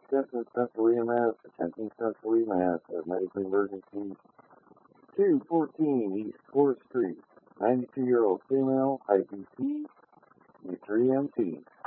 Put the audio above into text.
Citizen Central EMS, attempting Central EMS of medical emergency 214 East 4th Street. 92-year-old female, IPC, U3MT.